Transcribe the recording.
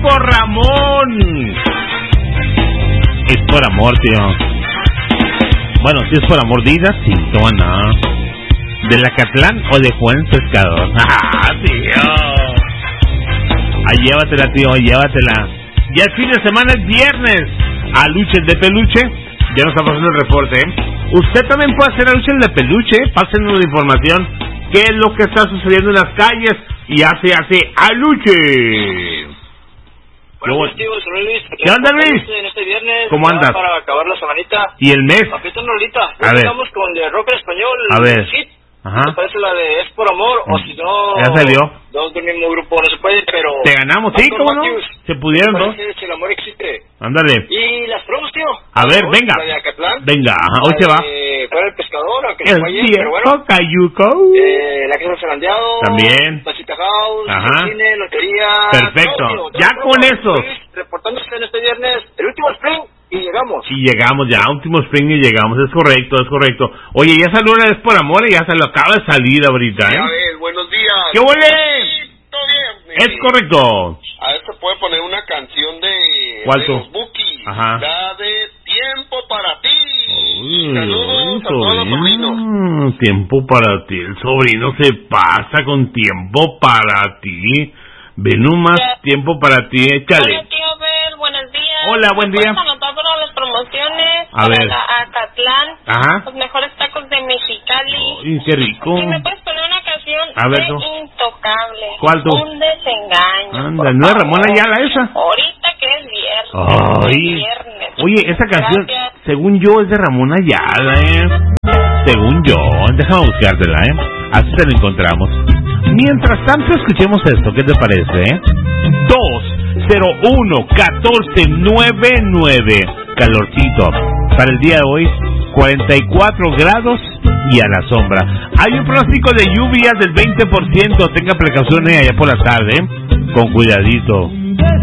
por Ramón. Es por amor, tío. Bueno, si es por amor, diga Sintona. ¿De Lacatlán o de Juan Pescador? ¡Ah, tío! Ahí llévatela, tío, llévatela. Ya el fin de semana es viernes. Aluches de peluche. Ya nos está pasando el reporte, ¿eh? Usted también puede hacer aluches de peluche. Pásenos la información. ¿Qué es lo que está sucediendo en las calles? Y hace aluche. Buenos días, Luis. ¿Qué onda, Luis? En este viernes, ¿cómo andas? Para acabar la semanita. ¿Y el mes? Aquí está una rolita. A ver. Estamos con de rock en español. A ver. Hit. Ajá. ¿Te parece la de Es por Amor? O si no... Ya salió. Dos del mismo grupo, no se puede, pero... Te ganamos, sí, ¿cómo no? Se pudieron, ¿no? Si el amor existe. Ándale. ¿Y las promos, tío? A ver, venga. La de Acatlán. Venga, ajá, hoy se va. Para el pescador, aunque El se vaya, pero bueno. Cayuco. La Casa del Zarandeado. También. Pasita House. Ajá. Cine, lotería. Perfecto. Todo, Ya con eso. Reportándose en este viernes, el último spring, y llegamos. Y llegamos ya, último spring y llegamos, es correcto, es correcto. Oye, ya salió una vez por amor y ya se lo acaba de salir ahorita, ¿eh? Ya ves, buenos días. ¿Qué huele? Viernes. Es correcto. A ver, se puede poner una canción de... ¿Cuál de tú? los Bukis. Ajá. La de Tiempo para ti. Uy, Saludos a todos los sobrinos. Tiempo para ti, el sobrino se pasa con tiempo para ti. Ve nomás, tiempo para ti, échale. Hola, tío Bel, buenos días. Hola, buen día. ¿Puedes anotar para las promociones? A ver. Para Acatlán. Ajá. Los mejores tacos de Mexicali. Uy, qué rico. ¿Y me puedes poner una canción A ver, de tú. Intocable? ¿Cuál tú? Un desengaño. Anda, ¿no es Ramón Ayala esa? Ahorita que es viernes. Ay. Viernes. Oye, esa canción, Gracias. según yo, es de Ramón Ayala, Según yo, déjame buscártela, Así te lo encontramos. Mientras tanto, escuchemos esto, ¿qué te parece, 201-1499. Calorcito. Para el día de hoy, 44 grados y a la sombra. Hay un pronóstico de lluvias del 20%. Tenga precauciones allá por la tarde, con cuidadito.